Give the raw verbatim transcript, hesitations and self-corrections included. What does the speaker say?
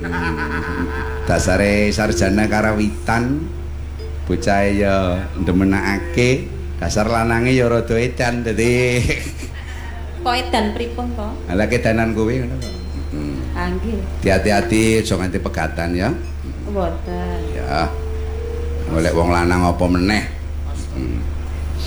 Dasare sarjana karawitan bocah ya ndemenakake dasar lanange ya rada edan dadi kok edan pripun kok ala kedanan kowe ngono kok hmm. Ah nggih hati-hati aja nganti pegatan ya mboten ya golek wong lanang apa meneh hmm.